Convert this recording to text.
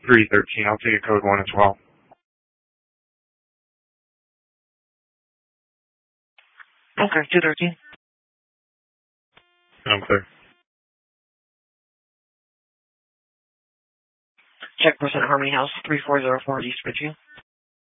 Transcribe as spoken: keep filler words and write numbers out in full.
three thirteen. I'll take a code one as well. Okay, two thirteen. I'm clear. Check percent Harmony House, three four zero four East Ridgeview.